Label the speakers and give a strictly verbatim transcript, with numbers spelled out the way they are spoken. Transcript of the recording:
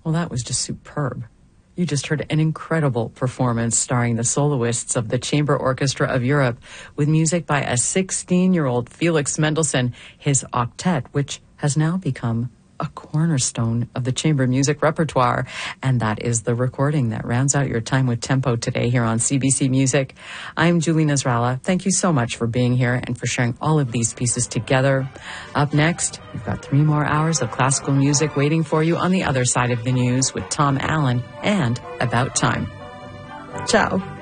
Speaker 1: Well, that was just superb. You just heard an incredible performance starring the soloists of the Chamber Orchestra of Europe with music by a sixteen-year-old Felix Mendelssohn, his octet, which has now become a cornerstone of the chamber music repertoire. And that is the recording that rounds out your time with Tempo today here on C B C Music. I'm Julie Nasrallah. Thank you so much for being here and for sharing all of these pieces together. Up next, we've got three more hours of classical music waiting for you on the other side of the news with Tom Allen and About Time. Ciao.